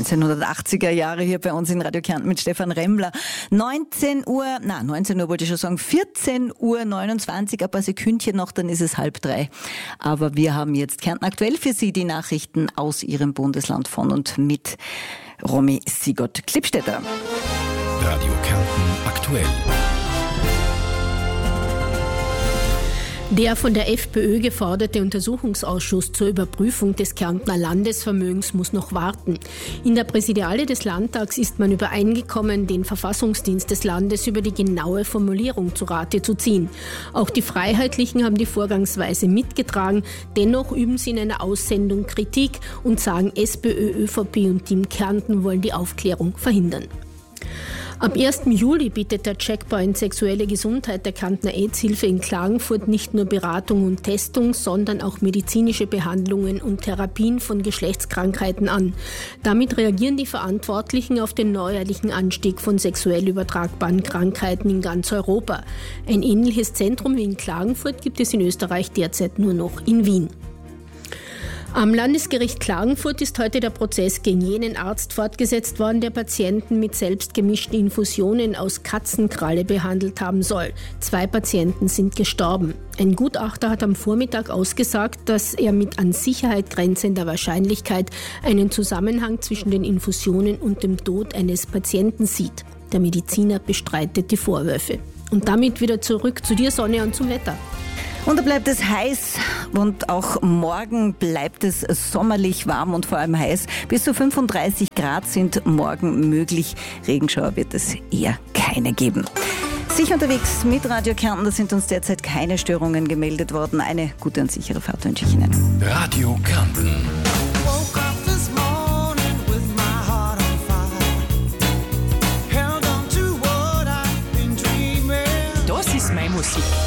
1980er Jahre hier bei uns in Radio Kärnten mit Stefan Remmler. 19 Uhr wollte ich schon sagen, 14:29 Uhr, ein paar Sekündchen noch, dann ist es 2:30. Aber wir haben jetzt Kärnten aktuell für Sie, die Nachrichten aus Ihrem Bundesland von und mit Romy Sigurd-Klippstädter. Radio Kärnten aktuell. Der von der FPÖ geforderte Untersuchungsausschuss zur Überprüfung des Kärntner Landesvermögens muss noch warten. In der Präsidiale des Landtags ist man übereingekommen, den Verfassungsdienst des Landes über die genaue Formulierung zu Rate zu ziehen. Auch die Freiheitlichen haben die Vorgangsweise mitgetragen. Dennoch üben sie in einer Aussendung Kritik und sagen, SPÖ, ÖVP und Team Kärnten wollen die Aufklärung verhindern. Ab 1. Juli bietet der Checkpoint Sexuelle Gesundheit der Kärntner AIDS-Hilfe in Klagenfurt nicht nur Beratung und Testung, sondern auch medizinische Behandlungen und Therapien von Geschlechtskrankheiten an. Damit reagieren die Verantwortlichen auf den neuerlichen Anstieg von sexuell übertragbaren Krankheiten in ganz Europa. Ein ähnliches Zentrum wie in Klagenfurt gibt es in Österreich derzeit nur noch in Wien. Am Landesgericht Klagenfurt ist heute der Prozess gegen jenen Arzt fortgesetzt worden, der Patienten mit selbstgemischten Infusionen aus Katzenkralle behandelt haben soll. 2 Patienten sind gestorben. Ein Gutachter hat am Vormittag ausgesagt, dass er mit an Sicherheit grenzender Wahrscheinlichkeit einen Zusammenhang zwischen den Infusionen und dem Tod eines Patienten sieht. Der Mediziner bestreitet die Vorwürfe. Und damit wieder zurück zu dir, Sonja, und zum Wetter. Und da bleibt es heiß und auch morgen bleibt es sommerlich warm und vor allem heiß. Bis zu 35 Grad sind morgen möglich. Regenschauer wird es eher keine geben. Sicher unterwegs mit Radio Kärnten, da sind uns derzeit keine Störungen gemeldet worden. Eine gute und sichere Fahrt wünsche ich Ihnen. Radio Kärnten. Das ist meine Musik.